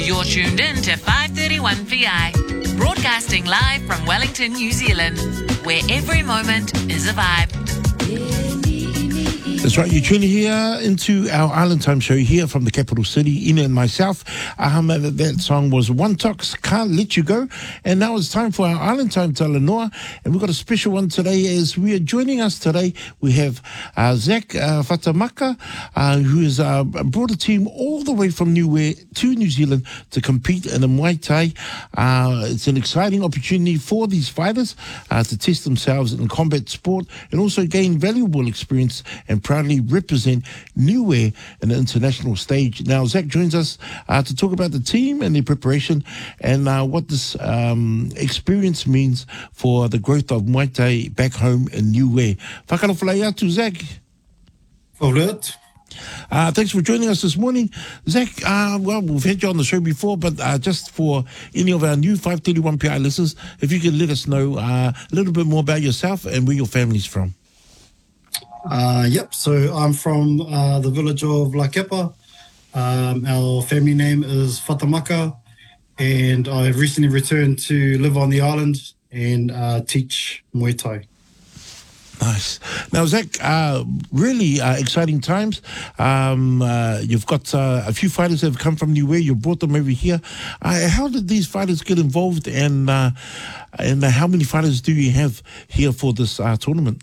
You're tuned in to 531 PI, broadcasting live from Wellington, New Zealand, where every moment is a vibe. That's right, you're tuning here into our Island Time show here from the capital city, Ina and myself. That song was One Tox, Can't Let You Go. And now it's time for our Island Time Talanoa. And we've got a special one today as we are joining us today. We have Zach Fatamaka, who has brought a team all the way from Niue to New Zealand to compete in the Muay Thai. It's an exciting opportunity for these fighters to test themselves in combat sport and also gain valuable experience and proudly represent Niue in the international stage. Now, Zach joins us to talk about the team and their preparation and what this experience means for the growth of Muay Thai back home in Niue. Whakarofalai atu, Zach. Alright. Thanks for joining us this morning. Zach, well, we've had you on the show before, but just for any of our new 531 PI listeners, if you could let us know a little bit more about yourself and where your family's from. Yep, so I'm from the village of La Kepa. Our family name is Fatamaka, and I recently returned to live on the island and teach Muay Thai. Nice. Now, Zach, really exciting times. You've got a few fighters that have come from Niue. You brought them over here. How did these fighters get involved, and how many fighters do you have here for this tournament?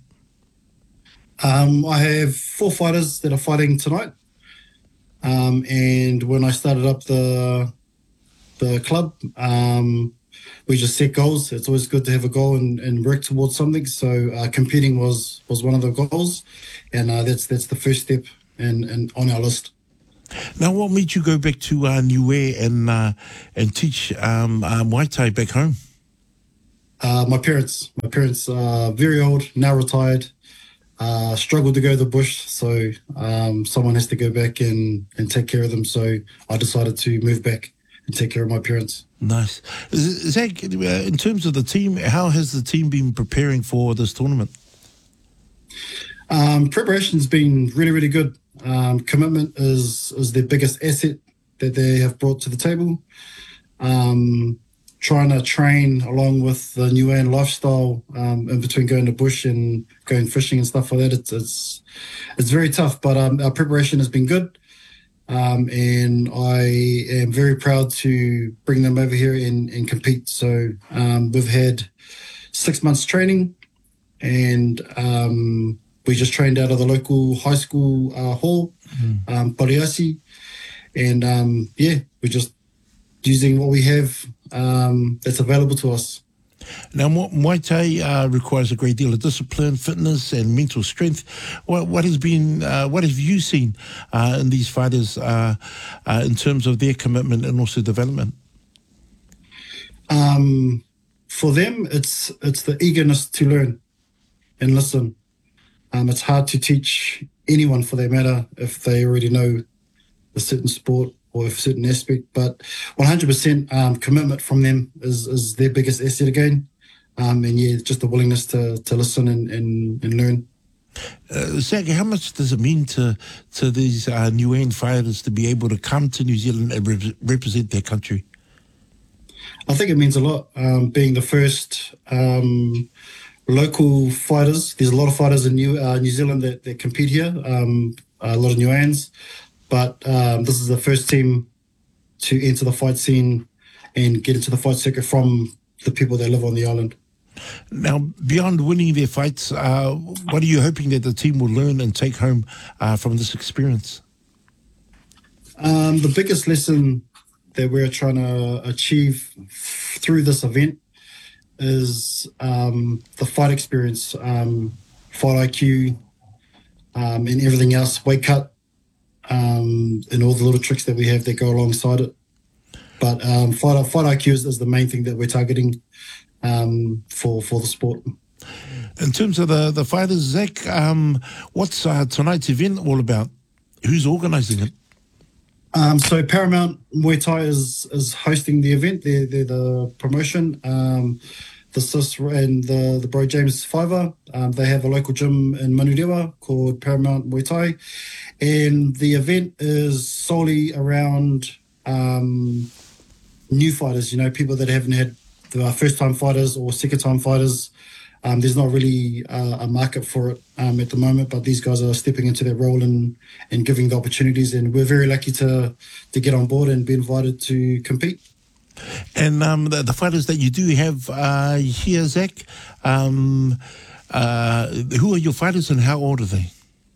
I have 4 fighters that are fighting tonight. And when I started up the club, we just set goals. It's always good to have a goal and work towards something. So competing was one of the goals, and that's the first step and on our list. Now, what made you go back to Niue and teach Muay Thai back home? My parents are very old, now retired. Struggled to go to the bush, so someone has to go back and take care of them. So I decided to move back and take care of my parents. Nice. Zach, in terms of the team, how has the team been preparing for this tournament? Preparation's been really, really good. Commitment is their biggest asset that they have brought to the table. Trying to train along with the Niuean lifestyle in between going to bush and going fishing and stuff like that. It's very tough, but our preparation has been good. And I am very proud to bring them over here and compete. So we've had 6 months training, and we just trained out of the local high school hall, Poriasi. And we're just using what we have that's available to us. Now, Muay Thai requires a great deal of discipline, fitness, and mental strength. What have you seen in these fighters in terms of their commitment and also development? For them, it's the eagerness to learn and listen. It's hard to teach anyone, for that matter, if they already know a certain sport or a certain aspect, but 100% commitment from them is their biggest asset again. Just the willingness to listen and learn. Zach, how much does it mean to these Niuean fighters to be able to come to New Zealand and represent their country? I think it means a lot. Being the first local fighters, there's a lot of fighters in New Zealand that compete here, a lot of Niueans. But this is the first team to enter the fight scene and get into the fight circuit from the people that live on the island. Now, beyond winning their fights, what are you hoping that the team will learn and take home from this experience? The biggest lesson that we're trying to achieve through this event is the fight experience, fight IQ, and everything else, weight cut, and all the little tricks that we have that go alongside it. But fight IQ is the main thing that we're targeting for the sport. In terms of the fighters, Zach, what's tonight's event all about? Who's organising it? So Paramount Muay Thai is hosting the event. They're the promotion. The sis and the bro James Fiver, they have a local gym in Manurewa called Paramount Muay Thai, and the event is solely around new fighters, people that haven't had the first-time fighters or second-time fighters. There's not really a market for it at the moment, but these guys are stepping into that role and giving the opportunities, and we're very lucky to get on board and be invited to compete. And the fighters that you do have here, Zach, who are your fighters and how old are they?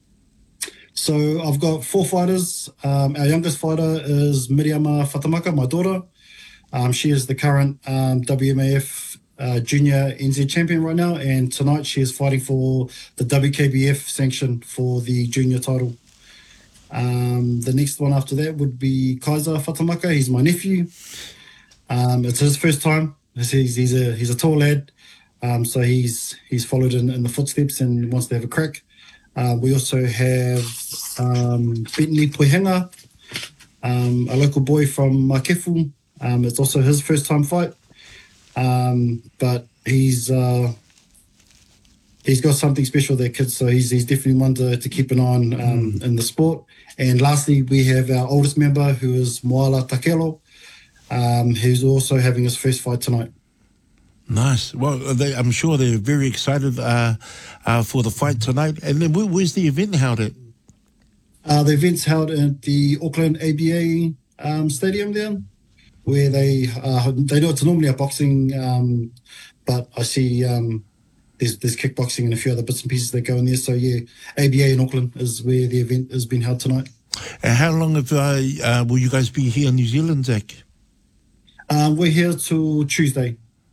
So I've got 4 fighters. Our youngest fighter is Miriama Fatamaka, my daughter. She is the current WMAF junior NZ champion right now, and tonight she is fighting for the WKBF sanction for the junior title. The next one after that would be Kaiser Fatamaka. He's my nephew. It's his first time. He's a tall lad, so he's followed in the footsteps and wants to have a crack. We also have Bentley Poihenga, a local boy from Makefu. It's also his first time fight, but he's got something special, that kid. So he's definitely one to keep an eye on in the sport. And lastly, we have our oldest member, who is Moala Takelo, who's also having his first fight tonight. Nice. Well, I'm sure they're very excited for the fight tonight. And then where's the event held at? The event's held at the Auckland ABA stadium there, where they do it's normally a boxing, but I see there's kickboxing and a few other bits and pieces that go in there. So yeah, ABA in Auckland is where the event has been held tonight. And how long will you guys be here in New Zealand, Zach? We're here till Tuesday.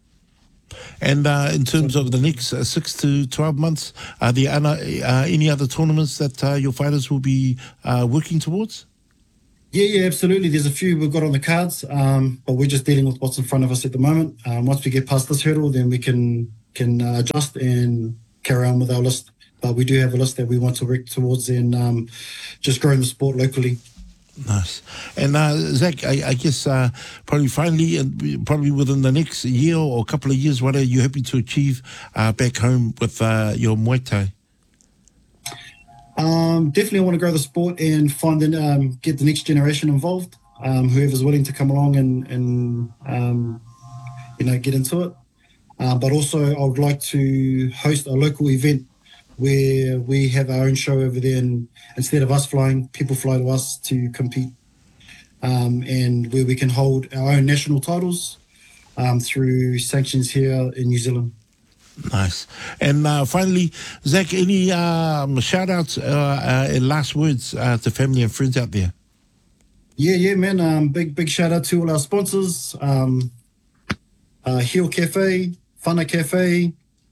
And in terms of the next 6 to 12 months, are there any other tournaments that your fighters will be working towards? Yeah, absolutely. There's a few we've got on the cards, but we're just dealing with what's in front of us at the moment. Once we get past this hurdle, then we can adjust and carry on with our list. But we do have a list that we want to work towards and just growing the sport locally. Nice. And Zach, I guess probably finally, probably within the next year or a couple of years, what are you hoping to achieve back home with your Muay Thai? Definitely I want to grow the sport and find get the next generation involved. Whoever's willing to come along and get into it. But also I would like to host a local event where we have our own show over there, and instead of us flying, people fly to us to compete, and where we can hold our own national titles through sanctions here in New Zealand. Nice. And finally, Zach, any shout-outs and last words to family and friends out there? Yeah, man. Big shout-out to all our sponsors, Heel Cafe, Whana Cafe,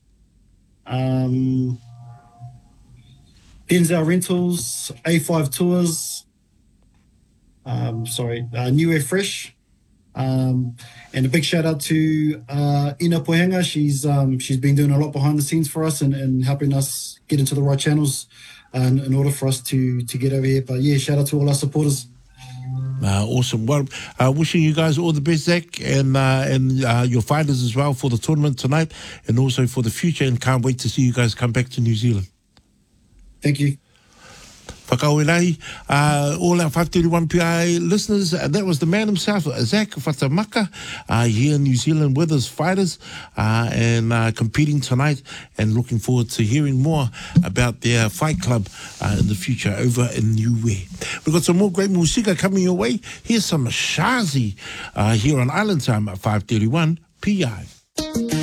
Denzel Rentals, A5 Tours, New Air Fresh, and a big shout out to Ina Poihenga. She's been doing a lot behind the scenes for us and helping us get into the right channels in order for us to get over here. But yeah, shout out to all our supporters. Awesome. Well, wishing you guys all the best, Zach, and your fighters as well for the tournament tonight and also for the future, and can't wait to see you guys come back to New Zealand. Thank you. Whakaoelahi, all our 531 PI listeners, that was the man himself, Zach Fatamaka, here in New Zealand with his fighters and competing tonight, and looking forward to hearing more about their fight club in the future over in Niue. We've got some more great musika coming your way. Here's some Shazi here on Island Time at 531 PI.